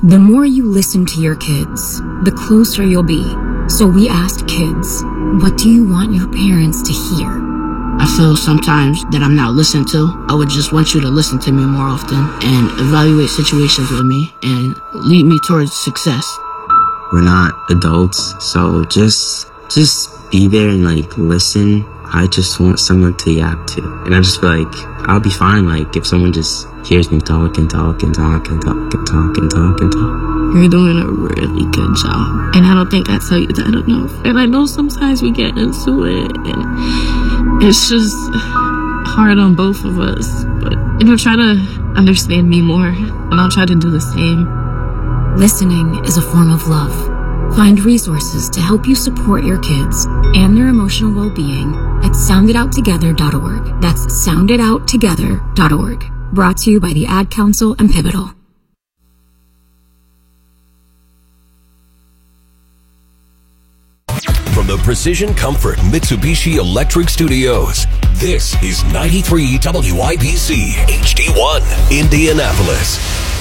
The more you listen to your kids, the closer you'll be. So we asked kids, what do you want your parents to hear? I feel sometimes that I'm not listened to. I would just want you to listen to me more often and evaluate situations with me and lead me towards success. We're not adults, so just be there and listen. I just want someone to yap to. And I just feel like I'll be fine if someone just hears me talk and talk and talk and talk and talk and talk and talk. You're doing a really good job. And I don't think I tell you that enough. And I know sometimes we get into it and it's just hard on both of us. But, try to understand me more and I'll try to do the same. Listening is a form of love. Find resources to help you support your kids and their emotional well-being at sounditouttogether.org. That's sounditouttogether.org. Brought to you by the Ad Council and Pivotal. From the Precision Comfort Mitsubishi Electric Studios, this is 93 WIBC HD1, Indianapolis.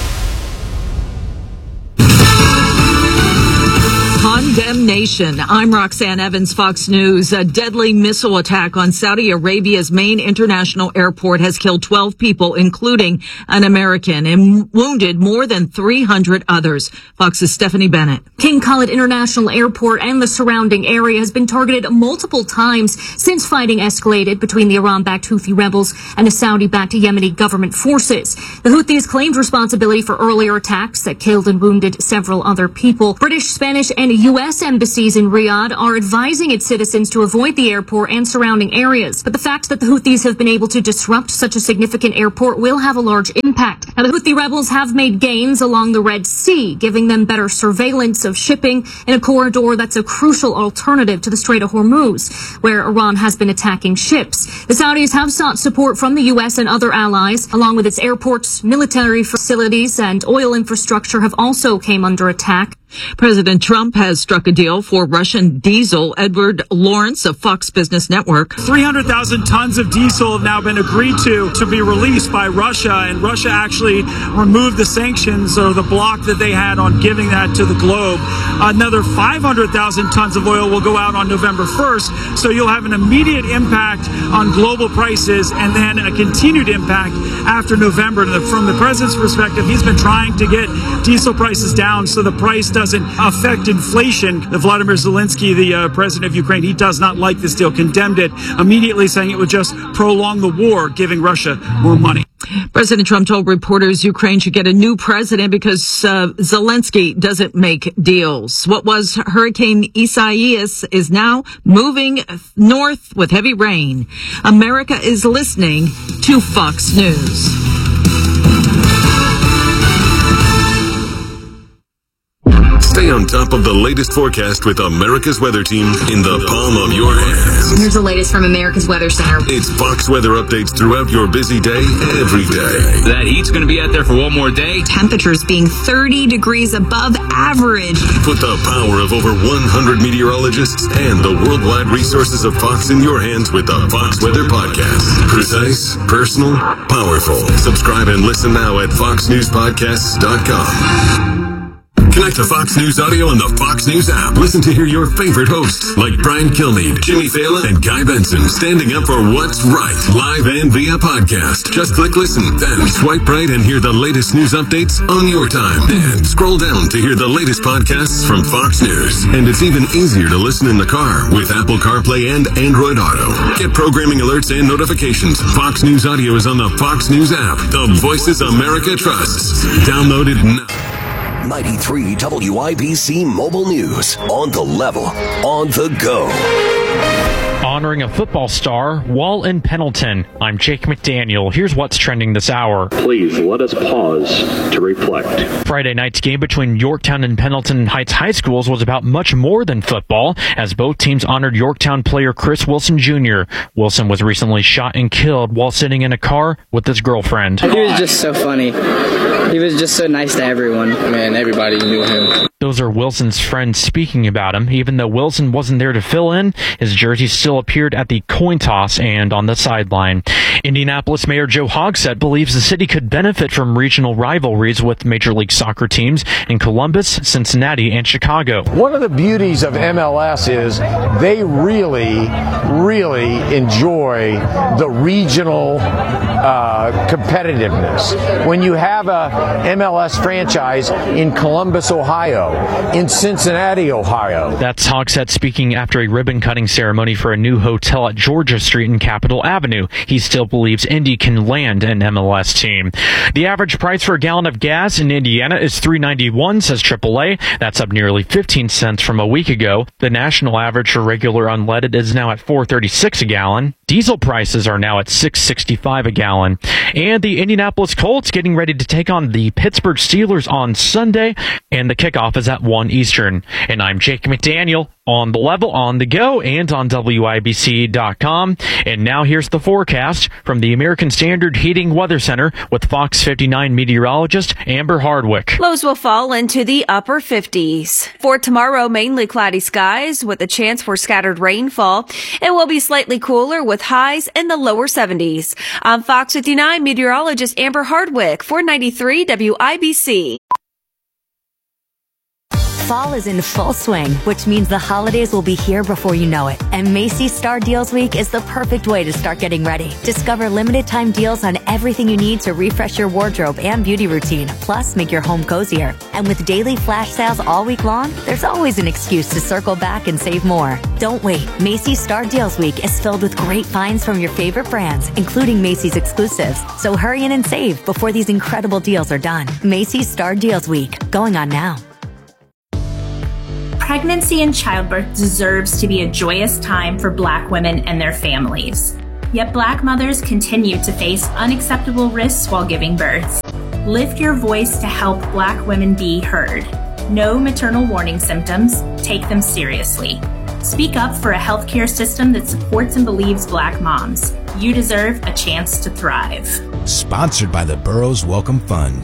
Condemnation. I'm Roxanne Evans, Fox News. A deadly missile attack on Saudi Arabia's main international airport has killed 12 people, including an American, and wounded more than 300 others. Fox's Stephanie Bennett. King Khalid International Airport and the surrounding area has been targeted multiple times since fighting escalated between the Iran-backed Houthi rebels and the Saudi-backed Yemeni government forces. The Houthis claimed responsibility for earlier attacks that killed and wounded several other people. British, Spanish, and U.S. embassies in Riyadh are advising its citizens to avoid the airport and surrounding areas. But the fact that the Houthis have been able to disrupt such a significant airport will have a large impact. Now, the Houthi rebels have made gains along the Red Sea, giving them better surveillance of shipping in a corridor that's a crucial alternative to the Strait of Hormuz, where Iran has been attacking ships. The Saudis have sought support from the U.S. and other allies, along with its airports, military facilities, and oil infrastructure have also came under attack. President Trump has struck a deal for Russian diesel. Edward Lawrence of Fox Business Network. 300,000 tons of diesel have now been agreed to be released by Russia, and Russia actually removed the sanctions or the block that they had on giving that to the globe. Another 500,000 tons of oil will go out on November 1st, so you'll have an immediate impact on global prices and then a continued impact after November. From the president's perspective, he's been trying to get diesel prices down so the price doesn't affect inflation. Vladimir Zelensky, the president of Ukraine, he does not like this deal, condemned it, immediately saying it would just prolong the war, giving Russia more money. President Trump told reporters Ukraine should get a new president because Zelensky doesn't make deals. What was Hurricane Isaias is now moving north with heavy rain. America is listening to Fox News. Stay on top of the latest forecast with America's Weather Team in the palm of your hands. Here's the latest from America's Weather Center. It's Fox weather updates throughout your busy day, every day. That heat's going to be out there for one more day. Temperatures being 30 degrees above average. Put the power of over 100 meteorologists and the worldwide resources of Fox in your hands with the Fox Weather Podcast. Precise, personal, powerful. Subscribe and listen now at foxnewspodcasts.com. Connect to Fox News Audio on the Fox News app. Listen to hear your favorite hosts like Brian Kilmeade, Jimmy Fallon, and Guy Benson standing up for what's right, live and via podcast. Just click listen, then swipe right and hear the latest news updates on your time. Then scroll down to hear the latest podcasts from Fox News. And it's even easier to listen in the car with Apple CarPlay and Android Auto. Get programming alerts and notifications. Fox News Audio is on the Fox News app. The voices America trusts. Download it now. 93 WIBC Mobile News. On the level, on the go. Honoring a football star, Wall and Pendleton. I'm Jake McDaniel. Here's what's trending this hour. Please let us pause to reflect. Friday night's game between Yorktown and Pendleton Heights High Schools was about much more than football, as both teams honored Yorktown player Chris Wilson Jr. Wilson was recently shot and killed while sitting in a car with his girlfriend. He was just so funny. He was just so nice to everyone. Man, everybody knew him. Those are Wilson's friends speaking about him. Even though Wilson wasn't there to fill in, His jersey still appeared at the coin toss and on the sideline. Indianapolis Mayor Joe Hogsett believes the city could benefit from regional rivalries with Major League Soccer teams in Columbus, Cincinnati, and Chicago. One of the beauties of MLS is they really enjoy the regional competitiveness. When you have a MLS franchise in Columbus, Ohio, in Cincinnati, Ohio. That's Hogsett speaking after a ribbon-cutting ceremony for a new hotel at Georgia Street and Capitol Avenue. He still believes Indy can land an MLS team. The average price for a gallon of gas in Indiana is $3.91, says AAA. That's up nearly 15 cents from a week ago. The national average for regular unleaded is now at $4.36 a gallon. Diesel prices are now at $6.65 a gallon. And the Indianapolis Colts getting ready to take on the Pittsburgh Steelers on Sunday, and the kickoff is at 1 Eastern. And I'm Jake McDaniel on The Level, on the go, and on WIBC.com. And now here's the forecast from the American Standard Heating Weather Center with Fox 59 meteorologist Amber Hardwick. Lows will fall into the upper 50s. For tomorrow, mainly cloudy skies with a chance for scattered rainfall. It will be slightly cooler with highs in the lower 70s. I'm Fox 59 meteorologist Amber Hardwick for 93 WIBC. Fall is in full swing, which means the holidays will be here before you know it. And Macy's Star Deals Week is the perfect way to start getting ready. Discover limited time deals on everything you need to refresh your wardrobe and beauty routine, plus make your home cozier. And with daily flash sales all week long, there's always an excuse to circle back and save more. Don't wait. Macy's Star Deals Week is filled with great finds from your favorite brands, including Macy's exclusives. So hurry in and save before these incredible deals are done. Macy's Star Deals Week, going on now. Pregnancy and childbirth deserves to be a joyous time for Black women and their families. Yet Black mothers continue to face unacceptable risks while giving birth. Lift your voice to help Black women be heard. Know maternal warning symptoms. Take them seriously. Speak up for a healthcare system that supports and believes Black moms. You deserve a chance to thrive. Sponsored by the Burroughs Welcome Fund.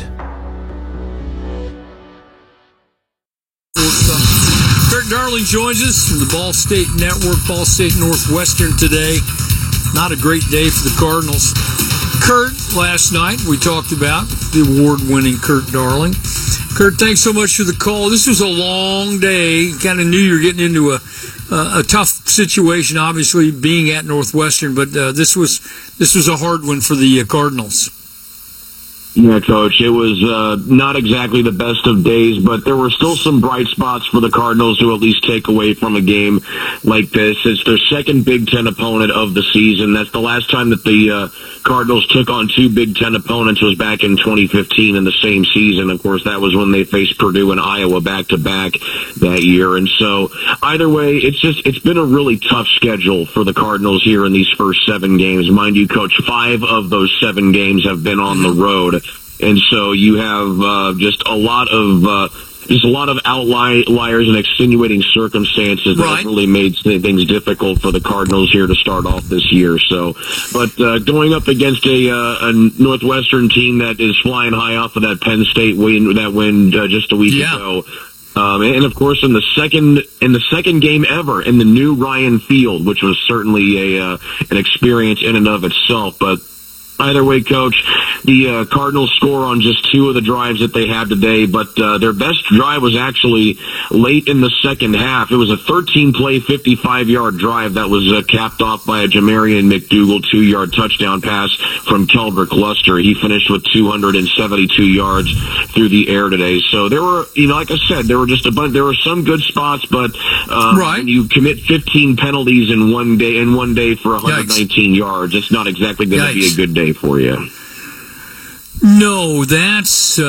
Kurt Darling joins us from the Ball State Network, Ball State Northwestern today. Not a great day for the Cardinals. Kurt, last night we talked about the award-winning Kurt Darling. Kurt, thanks so much for the call. This was a long day. Kind of knew you were getting into a tough situation, obviously, being at Northwestern, but this was a hard one for the Cardinals. Yeah, Coach, it was not exactly the best of days, but there were still some bright spots for the Cardinals to at least take away from a game like this. It's their second Big Ten opponent of the season. That's the last time that the Cardinals took on two Big Ten opponents was back in 2015 in the same season. Of course, that was when they faced Purdue and Iowa back-to-back that year. And so, either way, it's been a really tough schedule for the Cardinals here in these first 7 games. Mind you, Coach, 5 of those 7 games have been on the road. And so you have just a lot of outliers and extenuating circumstances that have really made things difficult for the Cardinals here to start off this year. So, but going up against a Northwestern team that is flying high off of that Penn State win just a week ago. And of course, in the second game ever in the new Ryan Field, which was certainly an experience in and of itself, but. Either way, Coach, the Cardinals score on just 2 of the drives that they had today, but their best drive was actually late in the second half. It was a 13-play, 55-yard drive that was capped off by a Jamarian McDougal 2-yard touchdown pass from Keldrick Luster. He finished with 272 yards through the air today. So there were, like I said, there were just there were some good spots, but when you commit 15 penalties in one day for 119 yards, it's not exactly going to be a good day for you. No, that's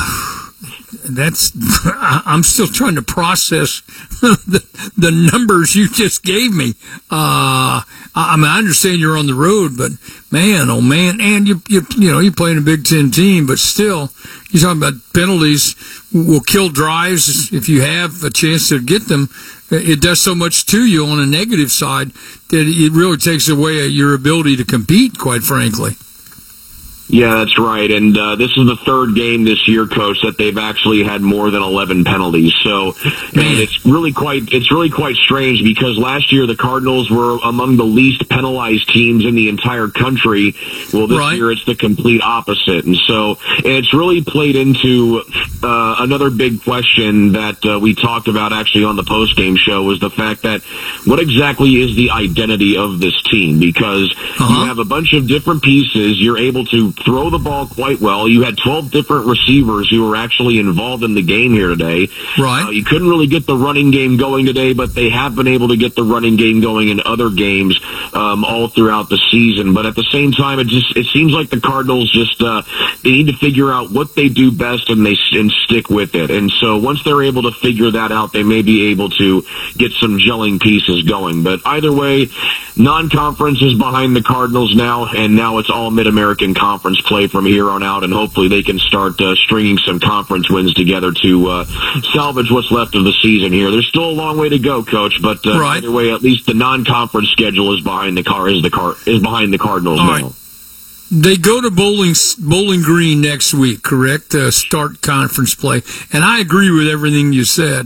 I'm still trying to process the numbers you just gave me. I mean, I understand you're on the road, but man, oh man, and you're playing a Big Ten team, but still, you're talking about penalties will kill drives if you have a chance to get them. It does so much to you on a negative side that it really takes away your ability to compete, quite frankly. Yeah, that's right. And this is the third game this year, Coach, that they've actually had more than 11 penalties. So, and it's really quite strange because last year the Cardinals were among the least penalized teams in the entire country. Well, this year it's the complete opposite. And so, and it's really played into another big question that we talked about actually on the post-game show was the fact that what exactly is the identity of this team? Because you have a bunch of different pieces. You're able to throw the ball quite well. You had 12 different receivers who were actually involved in the game here today. Right. You couldn't really get the running game going today, but they have been able to get the running game going in other games all throughout the season. But at the same time, it seems like the Cardinals just they need to figure out what they do best and stick with it. And so once they're able to figure that out, they may be able to get some gelling pieces going. But either way, non-conference is behind the Cardinals now, and now it's all Mid-American Conference play from here on out, and hopefully they can start stringing some conference wins together to salvage what's left of the season here. There's still a long way to go, Coach, but either way, at least the non-conference schedule is behind the Cardinals all now. Right. They go to Bowling Green next week, correct? Start conference play, and I agree with everything you said.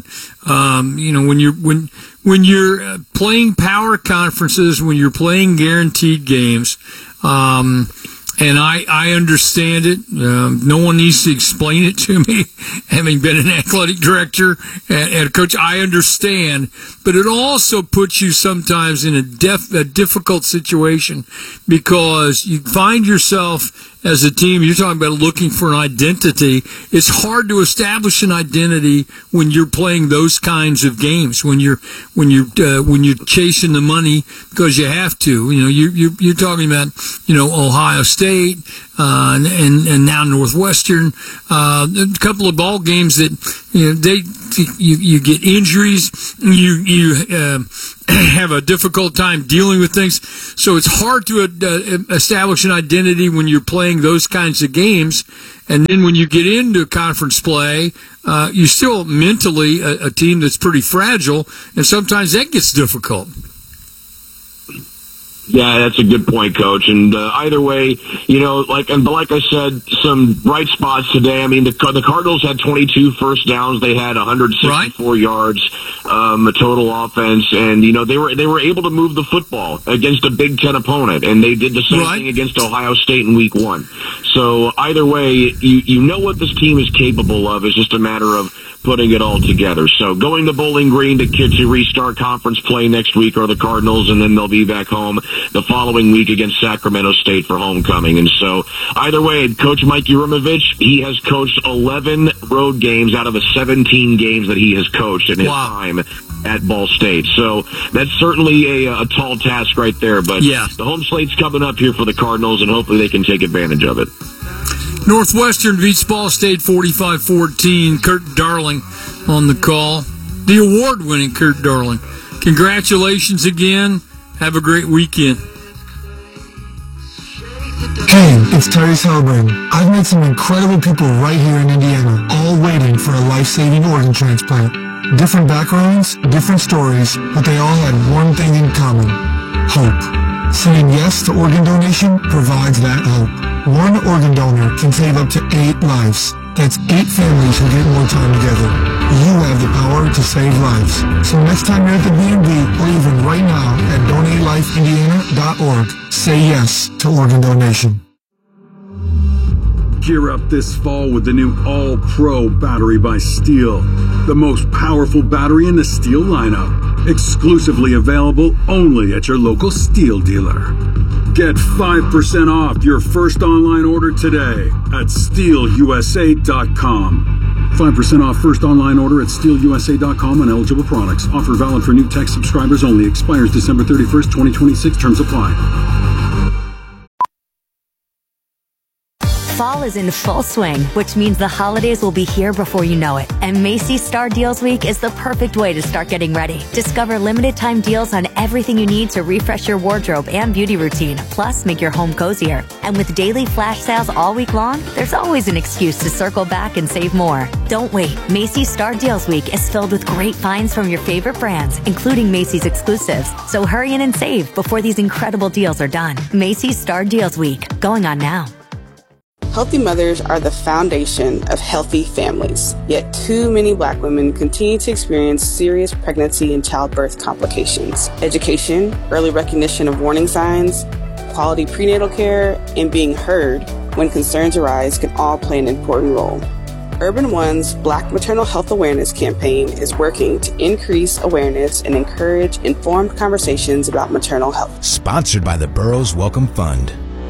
When you're playing power conferences, when you're playing guaranteed games, and I understand it. No one needs to explain it to me. Having been an athletic director and a coach, I understand. But it also puts you sometimes in a difficult situation because you find yourself as a team, you're talking about looking for an identity. It's hard to establish an identity when you're playing those kinds of games. When you're chasing the money because you have to. You're talking about Ohio State and now Northwestern. A couple of ball games that you get injuries. You have a difficult time dealing with things. So it's hard to establish an identity when you're playing those kinds of games. And then when you get into conference play, you're still mentally a team that's pretty fragile, and sometimes that gets difficult. Yeah, that's a good point, Coach. And either way, like I said, some bright spots today. I mean, the Cardinals had 22 first downs. They had 164 yards, a total offense, and they were able to move the football against a Big Ten opponent, and they did the same thing against Ohio State in Week 1. So either way, you know what this team is capable of. It's just a matter of putting it all together. So going to Bowling Green to restart conference play next week are the Cardinals, and then they'll be back home the following week against Sacramento State for homecoming. And so either way, Coach Mike Yurimovich, he has coached 11 road games out of the 17 games that he has coached in his time at Ball State. So that's certainly a tall task right there. But the home slate's coming up here for the Cardinals, and hopefully they can take advantage of it. Northwestern beats Ball State 45-14. Kurt Darling on the call. The award-winning Kurt Darling. Congratulations again. Have a great weekend. Hey, it's Terry Selburn. I've met some incredible people right here in Indiana, all waiting for a life-saving organ transplant. Different backgrounds, different stories, but they all had one thing in common: hope. Saying yes to organ donation provides that hope. One organ donor can save up to 8 lives. That's 8 families who get more time together. You have the power to save lives. So next time you're at the B&B, or even right now at DonateLifeIndiana.org, say yes to organ donation. Gear up this fall with the new All-Pro battery by Steel, the most powerful battery in the Steel lineup. Exclusively available only at your local Steel dealer. Get 5% off your first online order today at SteelUSA.com. 5% off first online order at SteelUSA.com on eligible products. Offer valid for new tech subscribers only. Expires December 31st, 2026. Terms apply. Fall is in full swing, which means the holidays will be here before you know it. And Macy's Star Deals Week is the perfect way to start getting ready. Discover limited time deals on everything you need to refresh your wardrobe and beauty routine, plus make your home cozier. And with daily flash sales all week long, there's always an excuse to circle back and save more. Don't wait. Macy's Star Deals Week is filled with great finds from your favorite brands, including Macy's exclusives. So hurry in and save before these incredible deals are done. Macy's Star Deals Week, going on now. Healthy mothers are the foundation of healthy families, yet too many Black women continue to experience serious pregnancy and childbirth complications. Education, early recognition of warning signs, quality prenatal care, and being heard when concerns arise can all play an important role. Urban One's Black Maternal Health Awareness campaign is working to increase awareness and encourage informed conversations about maternal health. Sponsored by the Burroughs Welcome Fund.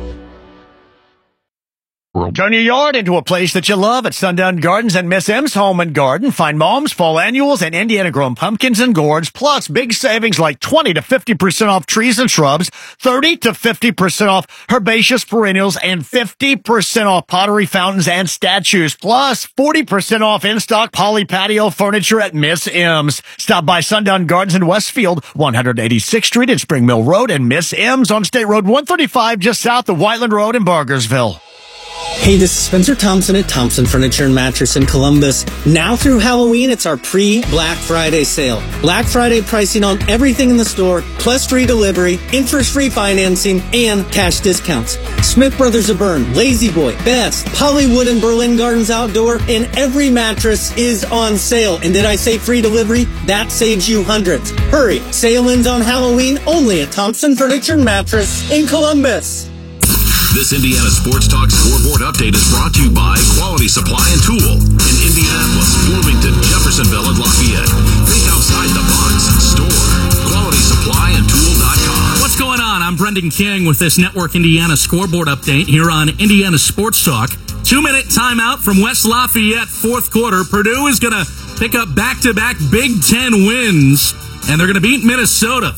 Turn your yard into a place that you love at Sundown Gardens and Miss M's Home and Garden. Find Mom's Fall Annuals and Indiana-grown pumpkins and gourds, plus big savings like 20 to 50% off trees and shrubs, 30 to 50% off herbaceous perennials, and 50% off pottery fountains and statues, plus 40% off in-stock poly patio furniture at Miss M's. Stop by Sundown Gardens in Westfield, 186th Street and Spring Mill Road, and Miss M's on State Road 135 just south of Whiteland Road in Bargersville. Hey, this is Spencer Thompson at Thompson Furniture and Mattress in Columbus. Now through Halloween, it's our pre-Black Friday sale. Black Friday pricing on everything in the store, plus free delivery, interest-free financing, and cash discounts. Smith Brothers of Bern, Lazy Boy, Best, Hollywood and Berlin Gardens Outdoor, and every mattress is on sale. And did I say free delivery? That saves you hundreds. Hurry, sale ends on Halloween only at Thompson Furniture and Mattress in Columbus. This Indiana Sports Talk scoreboard update is brought to you by Quality Supply and Tool in Indianapolis, Bloomington, Jeffersonville, and Lafayette. Think outside the box. Store QualitySupplyandTool.com. What's going on? I'm Brendan King with this Network Indiana scoreboard update here on Indiana Sports Talk. 2-minute timeout from West Lafayette, fourth quarter. Purdue is going to pick up back-to-back Big Ten wins, and they're going to beat Minnesota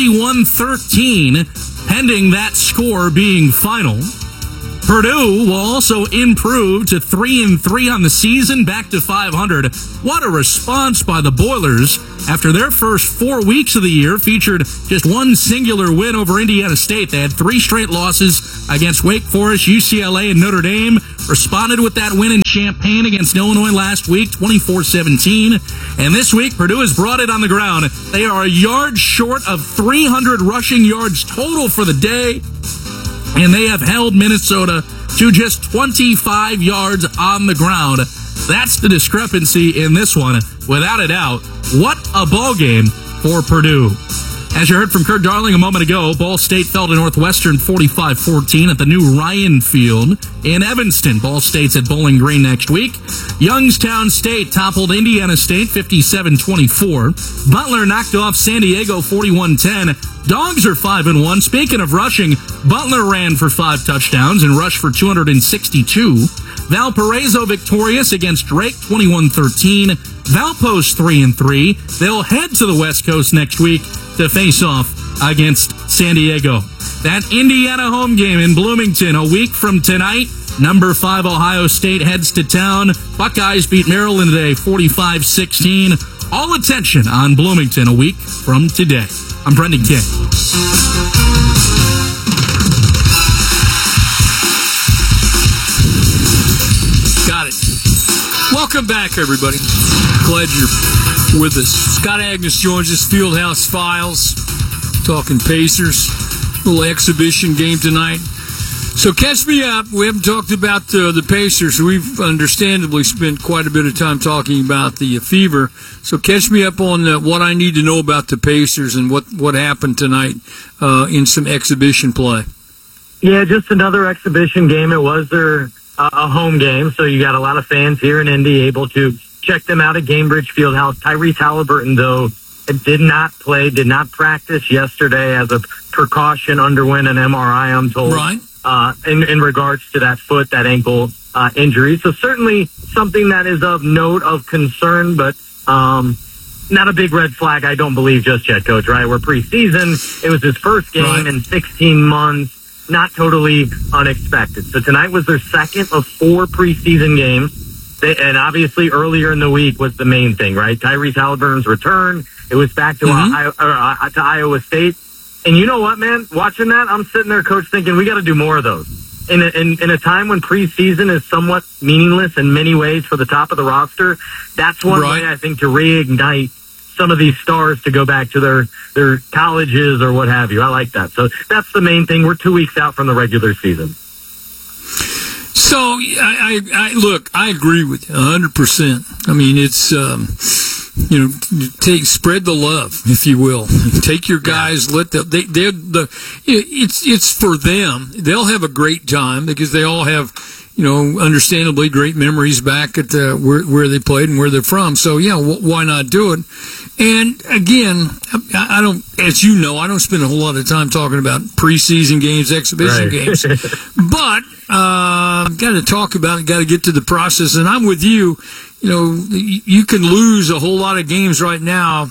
41-13. Pending that score being final. Purdue will also improve to 3-3 on the season, back to 500. What a response by the Boilers after their first 4 weeks of the year featured just one singular win over Indiana State. They had 3 straight losses against Wake Forest, UCLA, and Notre Dame. Responded with that win in Champaign against Illinois last week, 24-17. And this week, Purdue has brought it on the ground. They are a yard short of 300 rushing yards total for the day. And they have held Minnesota to just 25 yards on the ground. That's the discrepancy in this one, without a doubt. What a ball game for Purdue. As you heard from Kurt Darling a moment ago, Ball State fell to Northwestern 45-14 at the new Ryan Field in Evanston. Ball State's at Bowling Green next week. Youngstown State toppled Indiana State 57-24. Butler knocked off San Diego 41-10. Dogs are 5-1. Speaking of rushing, Butler ran for 5 touchdowns and rushed for 262. Valparaiso victorious against Drake 21-13. Valpo's 3-3. They'll head to the West Coast next week to face off against San Diego. That Indiana home game in Bloomington a week from tonight. Number 5 Ohio State heads to town. Buckeyes beat Maryland today 45-16. All attention on Bloomington a week from today. I'm Brendan King. Got it. Welcome back, everybody. Glad you're with us. Scott Agnes joins us, Fieldhouse Files, talking Pacers. Little exhibition game tonight. So catch me up. We haven't talked about the Pacers. We've understandably spent quite a bit of time talking about the Fever. So catch me up on what I need to know about the Pacers and what happened tonight in some exhibition play. Yeah, just another exhibition game. It was their a home game, so you got a lot of fans here in Indy able to check them out at Gainbridge Fieldhouse. Tyrese Halliburton, though, did not practice yesterday as a precaution, underwent an MRI, I'm told. Right. In regards to that foot, that ankle injury. So certainly something that is of note, of concern, but not a big red flag, I don't believe, just yet, Coach, right? We're preseason. It was his first game in 16 months. Not totally unexpected. So tonight was their second of 4 preseason games. And obviously earlier in the week was the main thing, right? Tyrese Halliburton's return. It was back to Iowa State. And you know what, man? Watching that, I'm sitting there, Coach, thinking we got to do more of those. In a time when preseason is somewhat meaningless in many ways for the top of the roster, that's one way, I think, to reignite some of these stars to go back to their colleges or what have you. I like that. So that's the main thing. We're 2 weeks out from the regular season. So I look, I agree with you 100%. I mean, it's spread the love, if you will. Take your guys, it's for them. They'll have a great time because they all have, understandably great memories back at where they played and where they're from. So yeah, why not do it? And again, I don't, as you know, I don't spend a whole lot of time talking about preseason games, exhibition games, but got to talk about it, got to get to the process. And I'm with you. You can lose a whole lot of games right now.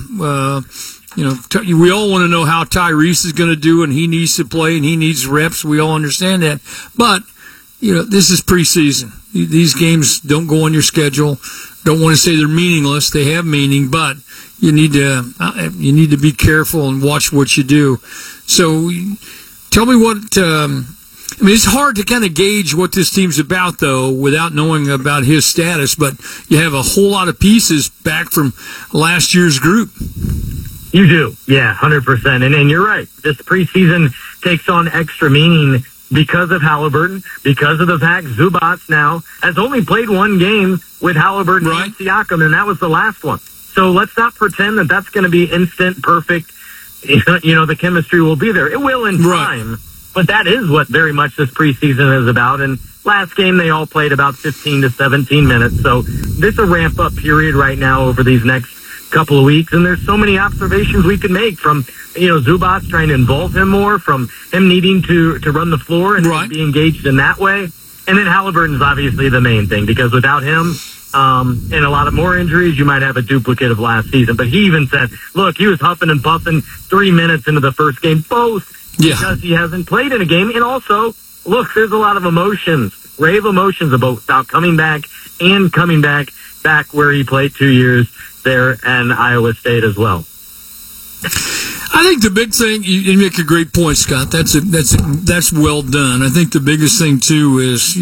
We all want to know how Tyrese is going to do, and he needs to play, and he needs reps. We all understand that. But, this is preseason. These games don't go on your schedule. Don't want to say they're meaningless. They have meaning, but you need to be careful and watch what you do. So tell me what it's hard to kind of gauge what this team's about, though, without knowing about his status, but you have a whole lot of pieces back from last year's group. You do, yeah, 100%. And you're right. This preseason takes on extra meaning because of Halliburton, because of the fact Zubac now has only played one game with Halliburton and Siakam, and that was the last one. So let's not pretend that that's going to be instant, perfect. The chemistry will be there. It will in time, but that is what very much this preseason is about. And last game, they all played about 15 to 17 minutes. So this is a ramp-up period right now over these next couple of weeks, and there's so many observations we could make from, Zubac trying to involve him more, from him needing to run the floor and be engaged in that way. And then Halliburton's obviously the main thing, because without him, and a lot of more injuries, you might have a duplicate of last season. But he even said, look, he was huffing and puffing 3 minutes into the first game, both because he hasn't played in a game. And also, look, there's a lot of emotions, rave emotions about coming back and coming back where he played 2 years there and Iowa State as well. I think the big thing, you make a great point, Scott. That's well done. I think the biggest thing too is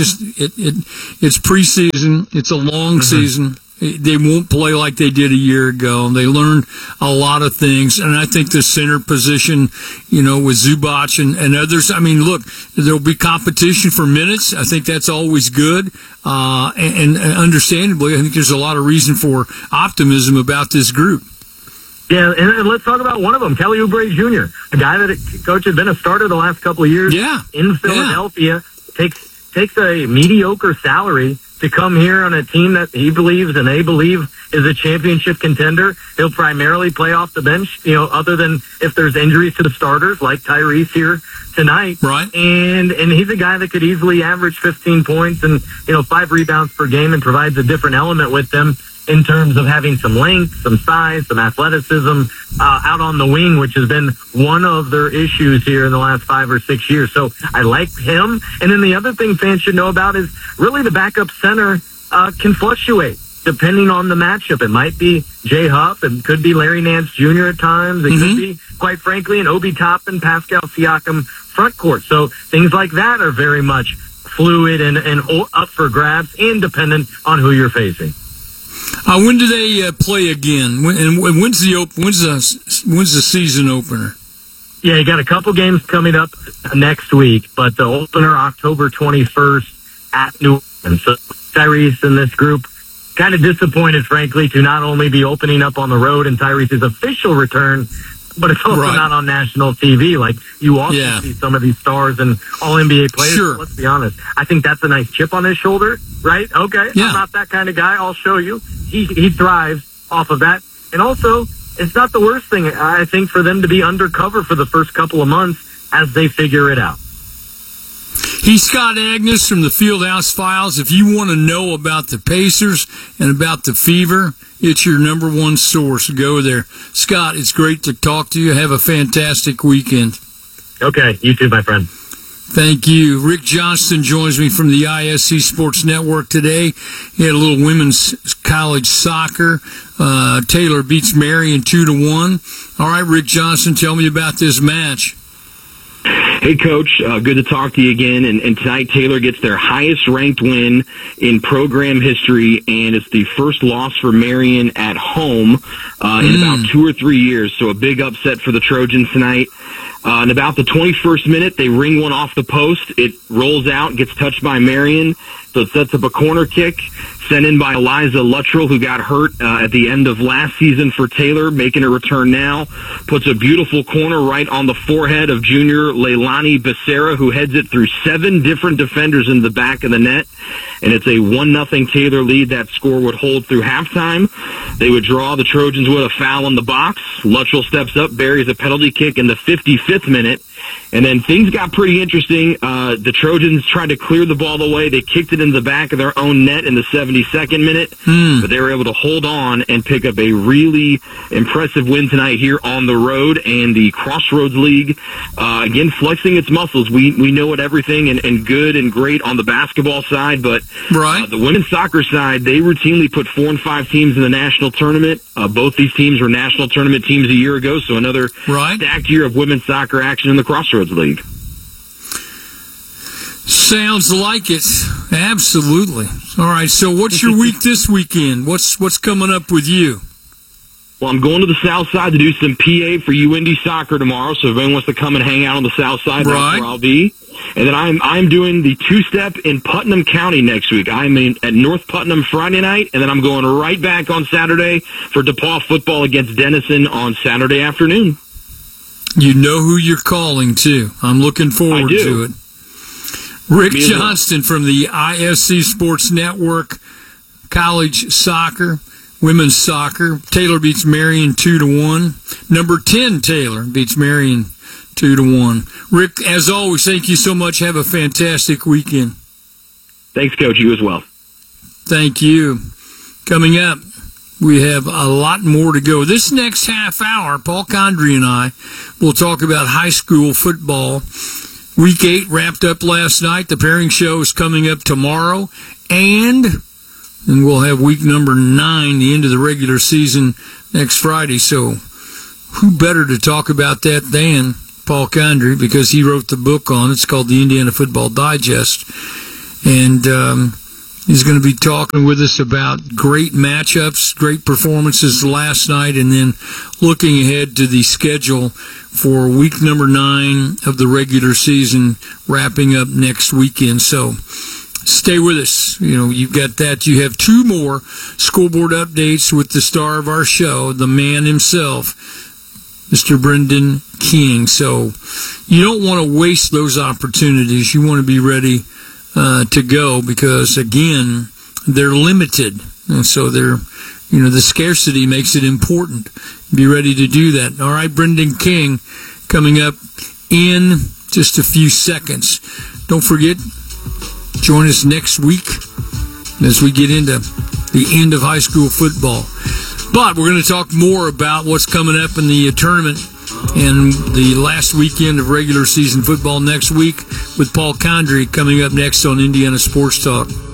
it's preseason. It's a long season. They won't play like they did a year ago. They learned a lot of things, and I think the center position, with Zubac and others. I mean, look, there'll be competition for minutes. I think that's always good, and understandably, I think there's a lot of reason for optimism about this group. Yeah, and let's talk about one of them, Kelly Oubre Jr., a guy that coach had been a starter the last couple of years in Philadelphia, takes a mediocre salary to come here on a team that he believes and they believe is a championship contender. He'll primarily play off the bench, other than if there's injuries to the starters like Tyrese here tonight. Right. And he's a guy that could easily average 15 points and, 5 rebounds per game, and provides a different element with them in terms of having some length, some size, some athleticism out on the wing, which has been one of their issues here in the last 5 or 6 years. So I like him. And then the other thing fans should know about is really the backup center can fluctuate depending on the matchup. It might be Jay Huff. It could be Larry Nance Jr. at times. It could be, quite frankly, an Obi Toppin, Pascal Siakam front court. So things like that are very much fluid and up for grabs and dependent on who you're facing. When do they play again? When's the season opener? Yeah, you got a couple games coming up next week, but the opener October 21st at New Orleans. So Tyrese and this group kind of disappointed, frankly, to not only be opening up on the road in Tyrese's official return, but it's also not on national TV. Like, you often see some of these stars and all-NBA players. Sure. Let's be honest. I think that's a nice chip on his shoulder, right? Okay, I'm not that kind of guy. I'll show you. He thrives off of that. And also, it's not the worst thing, I think, for them to be undercover for the first couple of months as they figure it out. He's Scott Agness from the Fieldhouse Files. If you want to know about the Pacers and about the Fever, it's your number one source. Go there. Scott, it's great to talk to you. Have a fantastic weekend. Okay, you too, my friend. Thank you. Rick Johnston joins me from the ISC Sports Network today. He had a little women's college soccer. Taylor beats Marion 2-1. All right, Rick Johnston, tell me about this match. Hey, Coach. Good to talk to you again. And tonight, Taylor gets their highest-ranked win in program history, and it's the first loss for Marion at home in about 2 or 3 years. So a big upset for the Trojans tonight. In about the 21st minute, they ring one off the post. It rolls out, gets touched by Marion, so it sets up a corner kick sent in by Eliza Luttrell, who got hurt at the end of last season for Taylor, making a return now. Puts a beautiful corner right on the forehead of junior Leilani Becerra, who heads it through 7 different defenders in the back of the net. And it's a 1-0 Taylor lead. That score would hold through halftime. They would draw. The Trojans with a foul in the box. Luttrell steps up, buries a penalty kick in the 55th minute. And then things got pretty interesting. The Trojans tried to clear the ball away. They kicked it in the back of their own net in the 72nd minute, but they were able to hold on and pick up a really impressive win tonight here on the road. And the Crossroads League, again, flexing its muscles. We know it everything and good and great on the basketball side, but the women's soccer side, they routinely put 4 and 5 teams in the national tournament. Both these teams were national tournament teams a year ago, so another stacked year of women's soccer action in the Crossroads League. Sounds like it. Absolutely. All right, so what's your week this weekend? What's coming up with you? Well, I'm going to the South Side to do some PA for UIndy soccer tomorrow, so if anyone wants to come and hang out on the South Side, that's where I'll be. And then I'm doing the 2-step in Putnam County next week. I'm at North Putnam Friday night, and then I'm going right back on Saturday for DePaul football against Denison on Saturday afternoon. You know who you're calling, too. I'm looking forward to it. Rick Johnston from the ISC Sports Network, college soccer, women's soccer. Taylor beats Marion 2-1. Number 10 Taylor beats Marion 2-1. Rick, as always, thank you so much. Have a fantastic weekend. Thanks, Coach. You as well. Thank you. Coming up, we have a lot more to go. This next half hour, Paul Condry and I will talk about high school football. Week 8 wrapped up last night. The pairing show is coming up tomorrow. And we'll have week number 9, the end of the regular season, next Friday. So who better to talk about that than Paul Condry, because he wrote the book on it. It's called the Indiana Football Digest. And he's going to be talking with us about great matchups, great performances last night, and then looking ahead to the schedule for week number 9 of the regular season, wrapping up next weekend. So stay with us. You know, you've got that. You have 2 more school board updates with the star of our show, the man himself, Mr. Brendan King. So you don't want to waste those opportunities. You want to be ready to go, because again, they're limited, and so the scarcity makes it important. Be ready to do that. All right, Brendan King coming up in just a few seconds. Don't forget, join us next week as we get into the end of high school football. But we're going to talk more about what's coming up in the tournament and the last weekend of regular season football next week with Paul Condry coming up next on Indiana Sports Talk.